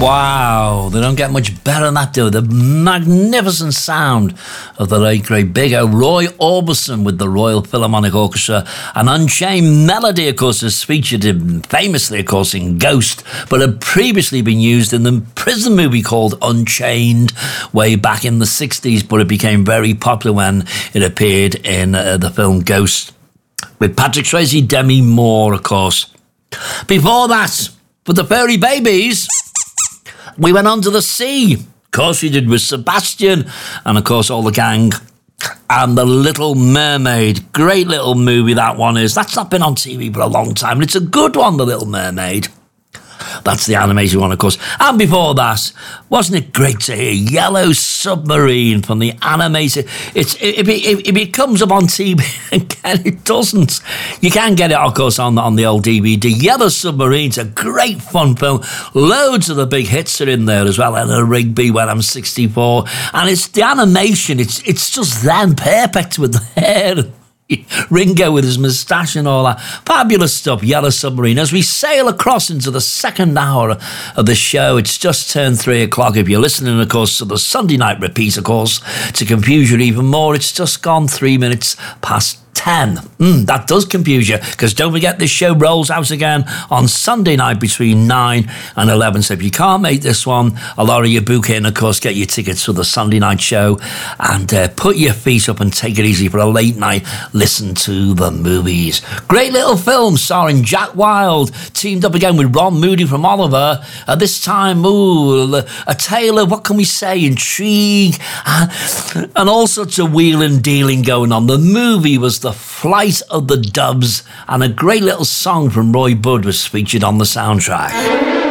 Wow, they don't get much better than that, do they? The magnificent sound of the late great big Roy Orbison with the Royal Philharmonic Orchestra. An Unchained Melody, of course, is featured famously, of course, in Ghost, but had previously been used in the prison movie called Unchained way back in the 60s, but it became very popular when it appeared in the film Ghost with Patrick Swayze, Demi Moore, of course. Before that, with the Furry Babies, we went on to the sea. Of course, we did with Sebastian and, of course, all the gang. And The Little Mermaid. Great little movie that one is. That's not been on TV for a long time. And it's a good one, The Little Mermaid. That's the animated one, of course. And before that, wasn't it great to hear Yellow Submarine from the animated... If it comes up on TV, again, it doesn't. You can get it, of course, on the old DVD. Yellow Submarine's a great fun film. Loads of the big hits are in there as well. Eleanor Rigby, When I'm 64. And it's the animation. It's just them, perfect with the hair. Ringo with his moustache and all that. Fabulous stuff, Yellow Submarine. As we sail across into the second hour of the show, it's just turned 3 o'clock. If you're listening, of course, to the Sunday night repeat, of course, to confuse you even more, it's just gone 3 minutes past 10. That does confuse you, because don't forget this show rolls out again on Sunday night between 9 and 11. So if you can't make this one, a lot of you book in, of course, get your tickets for the Sunday night show and put your feet up and take it easy for a late night listen to the movies. Great little film starring Jack Wilde, teamed up again with Ron Moody from Oliver. This time, a tale of, what can we say, intrigue and all sorts of wheeling dealing going on. The movie was The Flight of the Doves, and a great little song from Roy Budd was featured on the soundtrack.